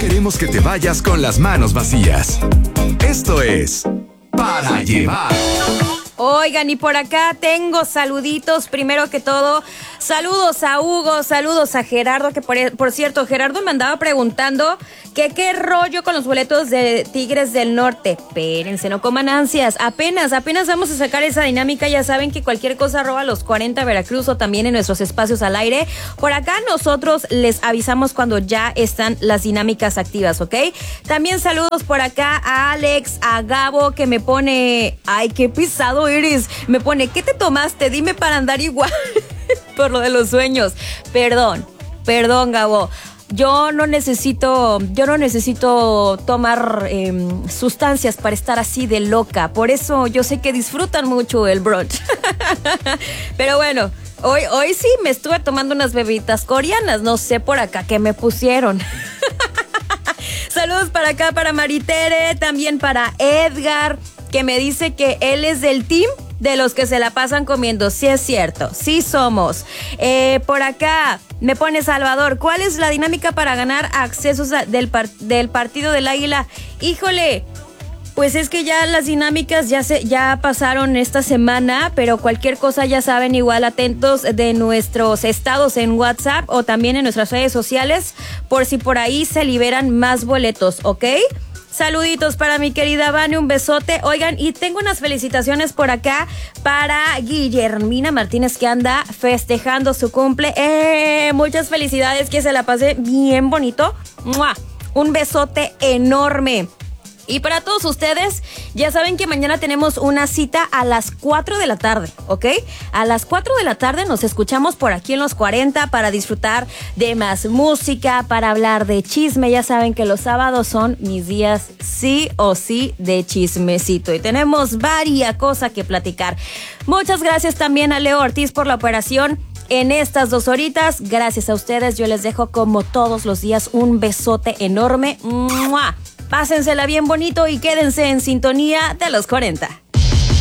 queremos que te vayas con las manos vacías. Esto es Para Llevar. Oigan, y por acá tengo saluditos. Primero que todo, saludos a Hugo, saludos a Gerardo, que por cierto, Gerardo me andaba preguntando que qué rollo con los boletos de Tigres del Norte. Espérense, no coman ansias. Apenas vamos a sacar esa dinámica. Ya saben que cualquier cosa @los40 Veracruz o también en nuestros espacios al aire. Por acá nosotros les avisamos cuando ya están las dinámicas activas, ¿ok? También saludos por acá a Alex, a Gabo, que me pone, ay, qué pisado eres. Me pone, ¿qué te tomaste? Dime para andar igual. Por lo de los sueños. Perdón, Gabo. Yo no necesito tomar sustancias para estar así de loca. Por eso yo sé que disfrutan mucho el brunch. Pero bueno, hoy sí me estuve tomando unas bebidas coreanas. No sé por acá qué me pusieron. Saludos para acá, para Maritere, también para Edgar, que me dice que él es del team de los que se la pasan comiendo. Sí es cierto, sí somos. Por acá me pone Salvador, ¿cuál es la dinámica para ganar accesos del partido del Águila? Híjole, pues es que ya las dinámicas ya pasaron esta semana, pero cualquier cosa ya saben, igual atentos de nuestros estados en WhatsApp o también en nuestras redes sociales, por si por ahí se liberan más boletos, ¿ok? Saluditos para mi querida Vane, un besote. Oigan, y tengo unas felicitaciones por acá para Guillermina Martínez, que anda festejando su cumple. Muchas felicidades, que se la pase bien bonito. ¡Mua! Un besote enorme. Y para todos ustedes, ya saben que mañana tenemos una cita a las 4 de la tarde, ¿ok? A las 4 de la tarde nos escuchamos por aquí en Los 40 para disfrutar de más música, para hablar de chisme. Ya saben que los sábados son mis días sí o sí de chismecito y tenemos varias cosas que platicar. Muchas gracias también a Leo Ortiz por la operación en estas 2 horitas. Gracias a ustedes, yo les dejo como todos los días un besote enorme. ¡Mua! Pásensela bien bonito y quédense en sintonía de Los 40.